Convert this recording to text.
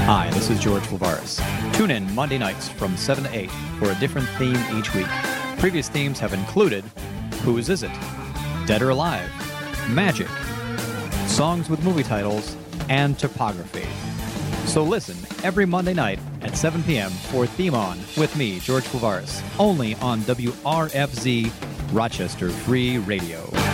Hi, this is George Flavaris. Tune in Monday nights from 7 to 8 for a different theme each week. Previous themes have included Whose Is It?, Dead or Alive, Magic, songs with movie titles, and topography. So listen every Monday night at 7 p.m. for Theme On with me, George Flavaris, only on WRFZ Rochester Free Radio.